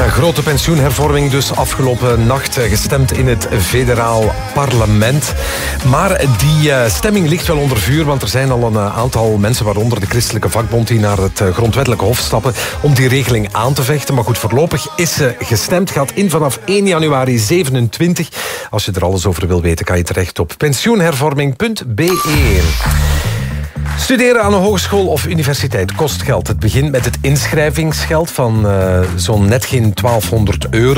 Grote pensioenhervorming dus afgelopen nacht gestemd in het federaal parlement. Maar die stemming ligt wel onder vuur, want er zijn al een aantal mensen, waaronder de Christelijke Vakbond, die naar het grondwettelijke hof stappen om die regeling aan te vechten. Maar goed, voorlopig is ze gestemd. Gaat in vanaf 1 januari 27. Als je er alles over wil weten, kan je terecht op pensioenhervorming.be. Studeren aan een hogeschool of universiteit kost geld. Het begint met het inschrijvingsgeld van zo'n net geen €1200.